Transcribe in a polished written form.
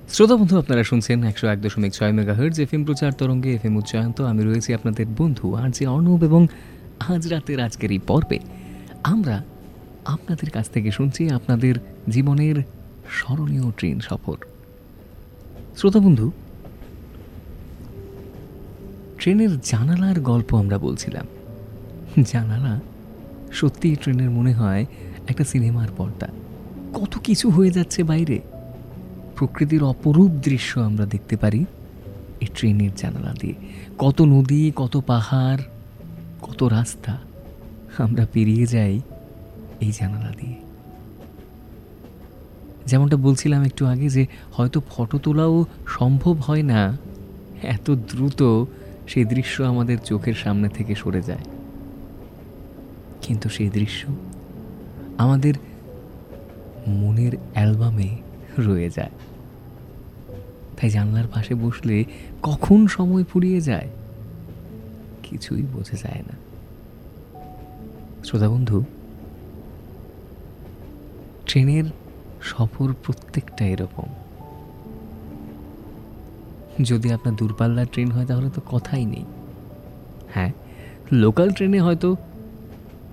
শ্রোতা বন্ধু, আপনারা শুনছেন 101.6 মেগাহার্টজ এফএম প্রচার তরঙ্গে এফএম উচ্চায়ন্ত। আমি রয়েছি আপনাদের বন্ধু আরজে অর্ণব, এবং আজ রাতের আজকের এই পর্বে আমরা আপনাদের কাছ থেকে শুনছি আপনাদের জীবনের স্মরণীয় ট্রেন সফর। শ্রোতা বন্ধু, ট্রেনের জানালার গল্প আমরা বলছিলাম। জানালা সত্যিই ট্রেনের মনে হয় একটা সিনেমার পর্দা। কত কিছু হয়ে যাচ্ছে বাইরে, প্রকৃতির অপরূপ দৃশ্য আমরা দেখতে পারি এই ট্রেনের জানালা দিয়ে। কত নদী, কত পাহাড়, কত রাস্তা আমরা পেরিয়ে যাই এই জানালা দিয়ে। যেমনটা বলছিলাম একটু আগে, যে হয়তো ফটো তোলাও সম্ভব হয় না, এত দ্রুত সেই দৃশ্য আমাদের চোখের সামনে থেকে সরে যায়। কিন্তু সেই দৃশ্য আমাদের মনের অ্যালবামে রয়ে যায়। তাই জানলার পাশে বসলে কখন সময় ফুরিয়ে যায় কিছুই বোঝা যায় না। শ্রোতা বন্ধু, ট্রেনের সফর প্রত্যেকটা এরকম। যদি আপনার দূরপাল্লার ট্রেন হয় তাহলে তো কথাই নেই। হ্যাঁ, লোকাল ট্রেনে হয়তো